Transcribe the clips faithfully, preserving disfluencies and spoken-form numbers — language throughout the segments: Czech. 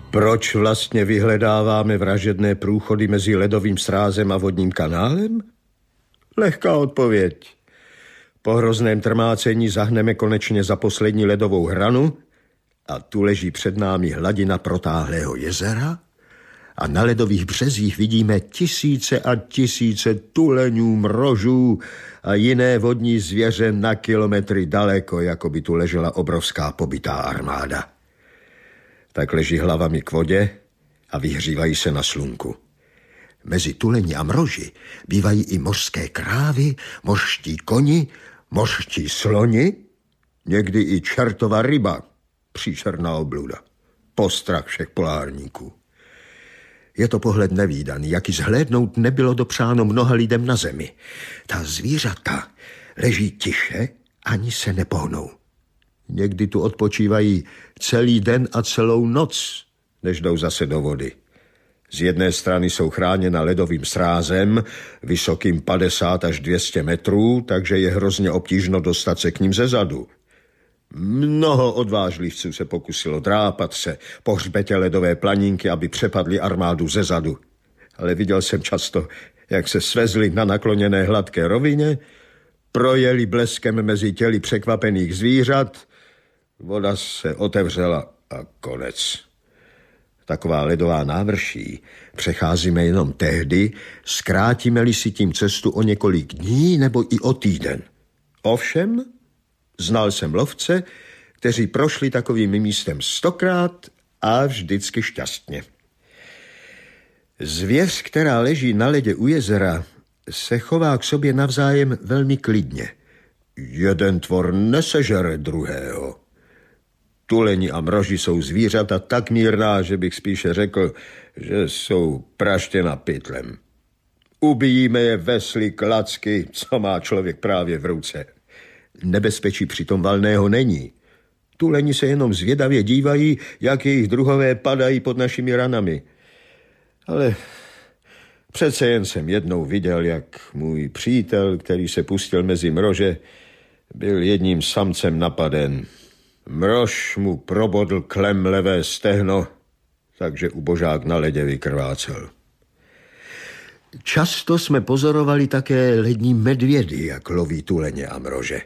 Proč vlastně vyhledáváme vražedné průchody mezi ledovým srázem a vodním kanálem? Lehká odpověď. Po hrozném trmácení zahneme konečně za poslední ledovou hranu a tu leží před námi hladina protáhlého jezera a na ledových březích vidíme tisíce a tisíce tuleňů, mrožů a jiné vodní zvěře na kilometry daleko, jako by tu ležela obrovská pobytá armáda. Tak leží hlavami k vodě a vyhřívají se na slunku. Mezi tuleni a mroži bývají i mořské krávy, mořští koni, mořští sloni, někdy i čertova ryba, příšerná obluda, postrach všech polárníků. Je to pohled nevídaný, jaký zhlédnout nebylo dopřáno mnoha lidem na zemi. Ta zvířata leží tiše, ani se nepohnou. Někdy tu odpočívají celý den a celou noc, než jdou zase do vody. Z jedné strany jsou chráněna ledovým srázem, vysokým padesát až dvě stě metrů, takže je hrozně obtížno dostat se k ním ze zadu. Mnoho odvážlivců se pokusilo drápat se po hřbetě ledové planínky, aby přepadli armádu ze zadu. Ale viděl jsem často, jak se svezli na nakloněné hladké rovině, projeli bleskem mezi těly překvapených zvířat, voda se otevřela a konec. Taková ledová návrší přecházíme jenom tehdy, zkrátíme-li si tím cestu o několik dní nebo i o týden. Ovšem, znal jsem lovce, kteří prošli takovým místem stokrát a vždycky šťastně. Zvěř, která leží na ledě u jezera, se chová k sobě navzájem velmi klidně. Jeden tvor nesežere druhého. Tuleni a mroži jsou zvířata tak mírná, že bych spíše řekl, že jsou praštěna pytlem. Ubijíme je vesly, klacky, co má člověk právě v ruce. Nebezpečí přitom valného není. Tuleni se jenom zvědavě dívají, jak jejich druhové padají pod našimi ranami. Ale přece jen jsem jednou viděl, jak můj přítel, který se pustil mezi mrože, byl jedním samcem napaden. Mrož mu probodl klem levé stehno, takže ubožák na ledě vykrvácel. Často jsme pozorovali také lední medvědy, jak loví tuleně a mrože.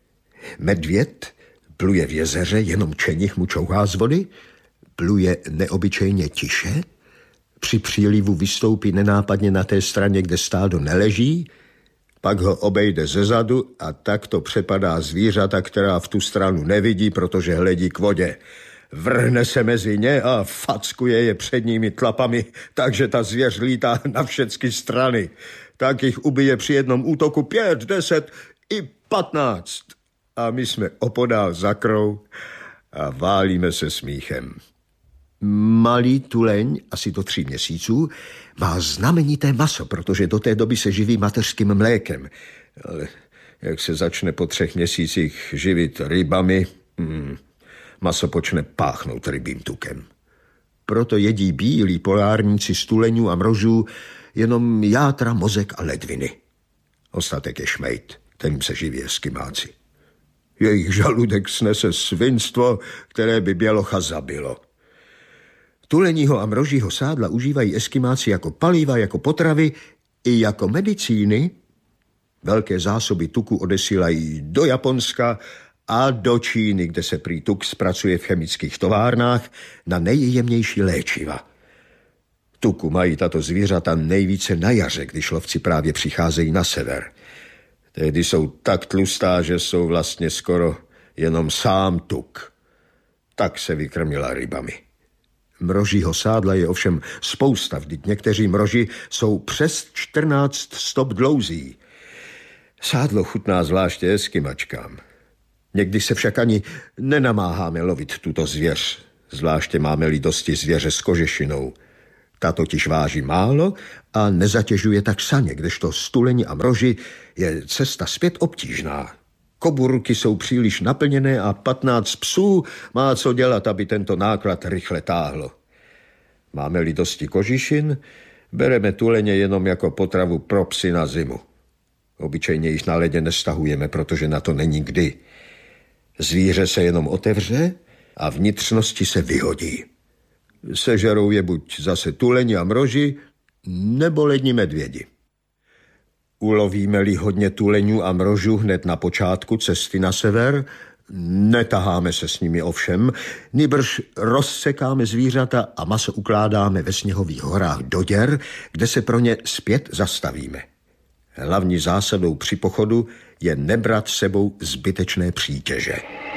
Medvěd pluje v jezeře, jenom čenich mu čouhá z vody, pluje neobyčejně tiše, při přílivu vystoupí nenápadně na té straně, kde stádo neleží, pak ho obejde zezadu a tak to přepadá zvířata, která v tu stranu nevidí, protože hledí k vodě. Vrhne se mezi ně a fackuje je předními tlapami, takže ta zvěř lítá na všechny strany. Tak jich ubije při jednom útoku pět, deset i patnáct. A my jsme opodál za krou a válíme se smíchem. Malý tuleň, asi do tří měsíců, má znamenité maso, protože do té doby se živí mateřským mlékem. Ale jak se začne po třech měsících živit rybami, hmm, maso počne páchnout rybím tukem. Proto jedí bílí polárníci z tuleňů a mrožů jenom játra, mozek a ledviny. Ostatek je šmejt, kterým se živí eskimáci. Jejich žaludek snese svinstvo, které by bělocha zabilo. Tuleního a mrožího sádla užívají eskimáci jako paliva, jako potravy i jako medicíny. Velké zásoby tuku odesílají do Japonska a do Číny, kde se prý tuk zpracuje v chemických továrnách na nejjemnější léčiva. Tuku mají tato zvířata nejvíce na jaře, když lovci právě přicházejí na sever. Tehdy jsou tak tlustá, že jsou vlastně skoro jenom sám tuk. Tak se vykrmila rybami. Mrožího sádla je ovšem spousta, vždyť někteří mroži jsou přes čtrnáct stop dlouzí. Sádlo chutná zvláště eskimačkám. Někdy se však ani nenamáháme lovit tuto zvěř, zvláště máme-li dosti zvěře s kožešinou. Ta totiž váží málo a nezatěžuje tak saně, kdežto stuleni a mroži je cesta zpět obtížná. Koburky jsou příliš naplněné a patnáct psů má co dělat, aby tento náklad rychle táhlo. Máme-li dosti kožišin, bereme tuleně jenom jako potravu pro psy na zimu. Obyčejně jich na ledě nestahujeme, protože na to není kdy. Zvíře se jenom otevře a vnitřnosti se vyhodí. Sežerou je buď zase tuleni a mroži, nebo lední medvědi. Ulovíme-li hodně tuleňů a mrožů hned na počátku cesty na sever, netaháme se s nimi ovšem, nýbrž rozsekáme zvířata a maso ukládáme ve sněhových horách do děr, kde se pro ně zpět zastavíme. Hlavní zásadou při pochodu je nebrat sebou zbytečné přítěže.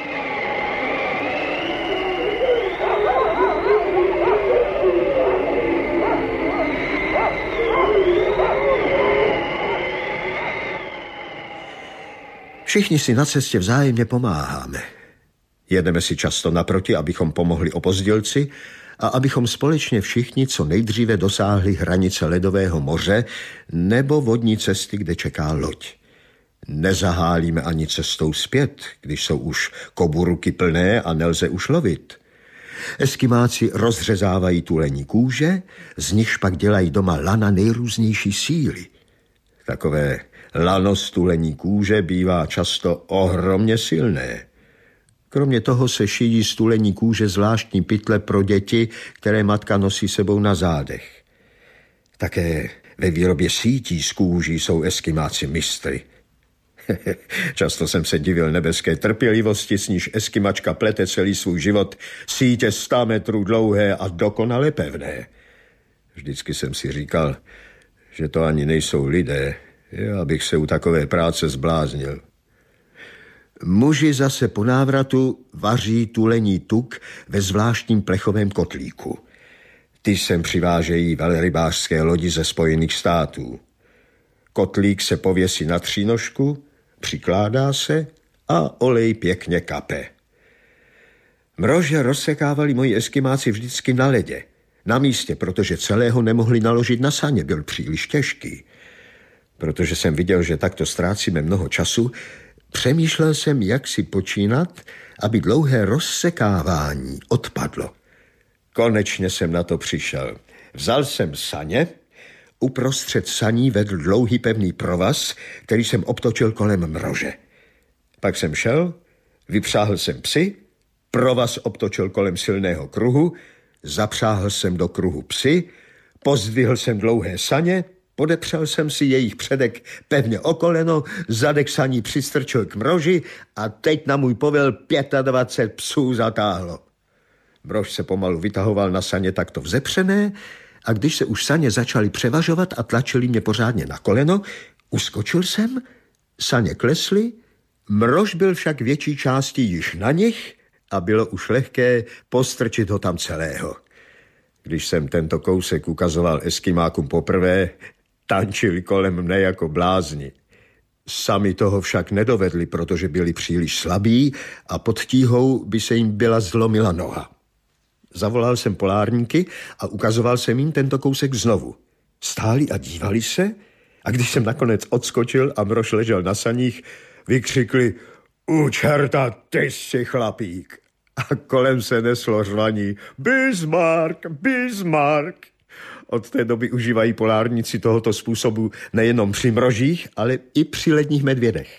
Všichni si na cestě vzájemně pomáháme. Jedeme si často naproti, abychom pomohli opozdělci a abychom společně všichni co nejdříve dosáhli hranice ledového moře nebo vodní cesty, kde čeká loď. Nezahálíme ani cestou zpět, když jsou už koburuky plné a nelze už lovit. Eskimáci rozřezávají tulení kůže, z nichž pak dělají doma lana nejrůznější síly. Takové lano z tulení kůže bývá často ohromně silné. Kromě toho se šijí z tulení kůže zvláštní pytle pro děti, které matka nosí sebou na zádech. Také ve výrobě sítí z kůží jsou eskimáci mistry. Často jsem se divil nebeské trpělivosti, s níž eskimačka plete celý svůj život sítě sta metrů dlouhé a dokonale pevné. Vždycky jsem si říkal, že to ani nejsou lidé, já bych se u takové práce zbláznil. Muži zase po návratu vaří tulení tuk ve zvláštním plechovém kotlíku. Ty sem přivážejí velrybářské lodi ze Spojených států. Kotlík se pověsí na třínožku, přikládá se a olej pěkně kape. Mrože rozsekávali moji eskimáci vždycky na ledě, na místě, protože celého nemohli naložit na saně, byl příliš těžký. Protože jsem viděl, že takto ztrácíme mnoho času, přemýšlel jsem, jak si počínat, aby dlouhé rozsekávání odpadlo. Konečně jsem na to přišel. Vzal jsem saně, uprostřed saní vedl dlouhý pevný provaz, který jsem obtočil kolem mrože. Pak jsem šel, vypřáhl jsem psy, provaz obtočil kolem silného kruhu, zapřáhl jsem do kruhu psy, pozdvihl jsem dlouhé saně, podepřel jsem si jejich předek pevně o koleno, zadek saní přistrčil k mroži a teď na můj povel dvacet pět psů zatáhlo. Mrož se pomalu vytahoval na saně takto vzepřené a když se už saně začaly převažovat a tlačili mě pořádně na koleno, uskočil jsem, saně klesly, mrož byl však větší části již na nich a bylo už lehké postrčit ho tam celého. Když jsem tento kousek ukazoval eskimákům poprvé, tančili kolem mne jako blázni. Sami toho však nedovedli, protože byli příliš slabí a pod tíhou by se jim byla zlomila noha. Zavolal jsem polárníky a ukazoval jsem jim tento kousek znovu. Stáli a dívali se a když jsem nakonec odskočil a mrož ležel na saních, vykřikli: "U čerta, ty jsi chlapík!" A kolem se neslo řvaní: "Bismarck, Bismarck!" Od té doby užívají polárníci tohoto způsobu nejenom při mrožích, ale i při ledních medvědech.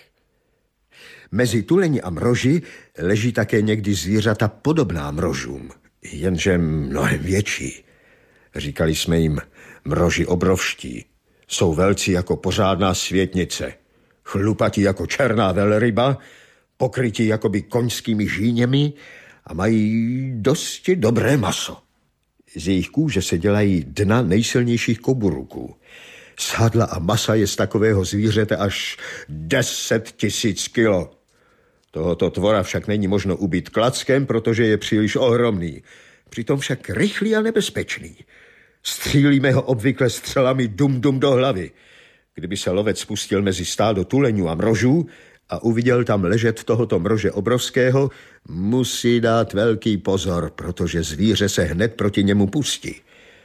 Mezi tuleni a mroži leží také někdy zvířata podobná mrožům, jenže mnohem větší. Říkali jsme jim mroži obrovští. Jsou velcí jako pořádná světnice, chlupatí jako černá velryba, pokrytí jakoby koňskými žíněmi a mají dosti dobré maso. Z jejich kůže se dělají dna nejsilnějších koburuků. Z hadla a masa je z takového zvířete až deset tisíc kilo. Tohoto tvora však není možno ubít klackem, protože je příliš ohromný. Přitom však rychlý a nebezpečný. Střílíme ho obvykle střelami dum-dum do hlavy. Kdyby se lovec spustil mezi stádo tuleňů a mrožů a uviděl tam ležet tohoto mrože obrovského, musí dát velký pozor, protože zvíře se hned proti němu pustí.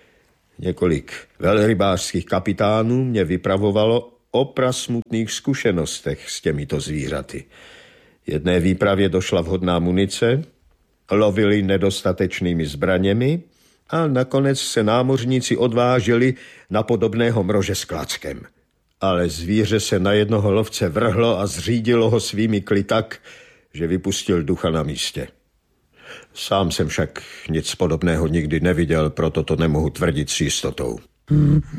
Několik velrybářských kapitánů mě vypravovalo o prasmutných zkušenostech s těmito zvířaty. Jedné výpravě došla vhodná munice, lovili nedostatečnými zbraněmi a nakonec se námořníci odvážili na podobného mrože s klackem. Ale zvíře se na jednoho lovce vrhlo a zřídilo ho svými kly tak, že vypustil ducha na místě. Sám jsem však nic podobného nikdy neviděl, proto to nemohu tvrdit s jistotou.